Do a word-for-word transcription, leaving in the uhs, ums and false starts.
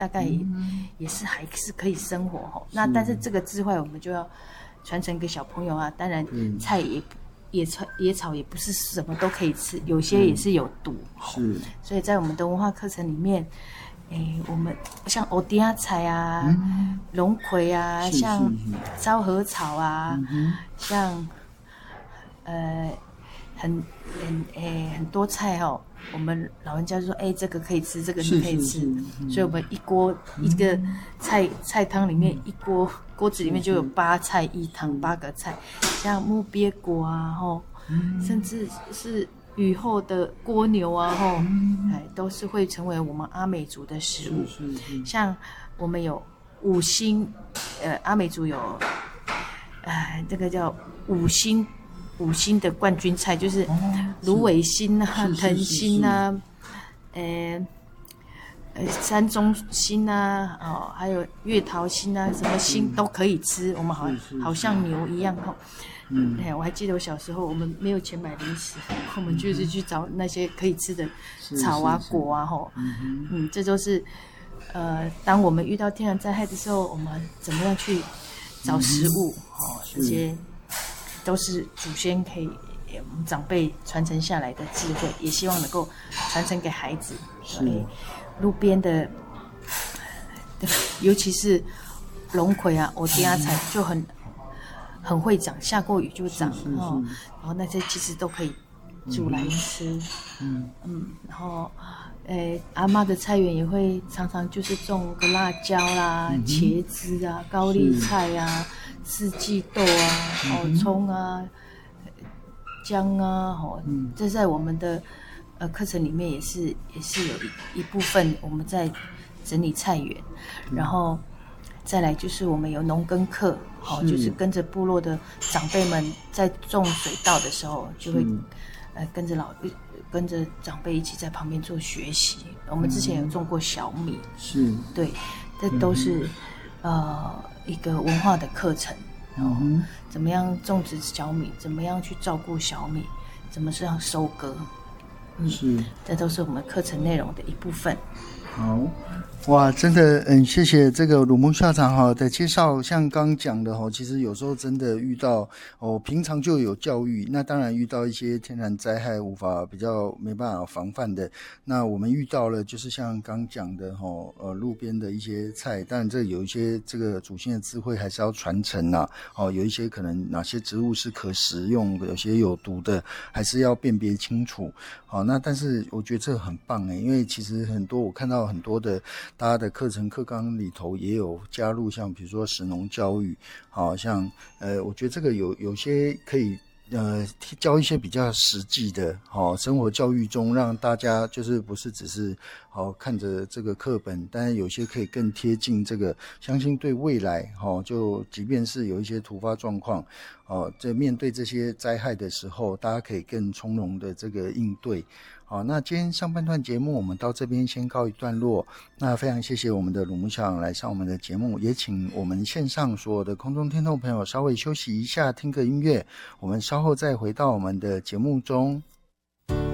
大概也、嗯、也是还是可以生活哈。那但是这个智慧我们就要传承给小朋友啊。当然菜也野草野草也不是什么都可以吃，有些也是有毒。是，所以在我们的文化课程里面，诶，我们像欧迪亚菜啊、嗯、龙葵啊，像烧禾草啊，嗯、像呃很很诶很多菜哦。我们老人家就说：“哎、欸，这个可以吃，这个你可以吃。”所以，我们一锅、嗯、一个菜菜汤里面，一锅锅子里面就有八菜一汤，八个菜，像木鳖果啊，吼、嗯，甚至是雨后的蜗牛啊，吼、嗯，哎，都是会成为我们阿美族的食物。是是是，像我们有五星，呃，阿美族有，呃，这个叫五星。五星的冠军菜就是芦苇心啊、藤心啊、呃呃山中心啊，哦，还有月桃心啊，什么心都可以吃。我们好好像牛一样哈。嗯，哎，我还记得我小时候，我们没有钱买零食，我们就是去找那些可以吃的草啊、果啊，哈。嗯嗯，这都是呃，当我们遇到天然灾害的时候，我们怎么样去找食物？哦，这些。都是祖先可以我们长辈传承下来的智慧，也希望能够传承给孩子。所以路边的，尤其是龙葵啊、欧迪亚菜就很很会长，下过雨就长哦。然后那些其实都可以煮来吃。嗯嗯，然后诶，阿嬷的菜园也会常常就是种个辣椒啦、嗯、茄子啊、高丽菜啊。四季豆啊，哦，葱啊，姜啊，哦，嗯、这在我们的呃课程里面也是也是有一一部分我们在整理菜园，嗯、然后再来就是我们有农耕课，哦，就是跟着部落的长辈们在种水稻的时候，就会呃跟着老跟着长辈一起在旁边做学习。我们之前有种过小米，是，对，这都是、嗯、呃。一个文化的课程，哦，嗯、怎么样种植小米，怎么样去照顾小米，怎么这样收割，嗯，是，这都是我们课程内容的一部分。 好，哇，真的，嗯，谢谢这个鲁木校长哈的介绍。像刚刚讲的哈，其实有时候真的遇到哦，平常就有教育，那当然遇到一些天然灾害无法比较没办法防范的，那我们遇到了就是像刚讲的哈，呃，路边的一些菜，当然这有一些这个祖先的智慧还是要传承呐。哦，有一些可能哪些植物是可食用的，有些有毒的，还是要辨别清楚。好，那但是我觉得这很棒诶，因为其实很多我看到很多的大家的课程课纲里头也有加入像比如说食农教育，好像呃我觉得这个有有些可以呃教一些比较实际的好、哦、生活教育中，让大家就是不是只是好、哦、看着这个课本，但是有些可以更贴近这个，相信对未来哦，就即便是有一些突发状况哦，在面对这些灾害的时候，大家可以更从容的这个应对。好，那今天上半段节目我们到这边先告一段落。那非常谢谢我们的鲁木校长来上我们的节目，也请我们线上所有的空中听众朋友稍微休息一下，听个音乐，我们稍后再回到我们的节目中。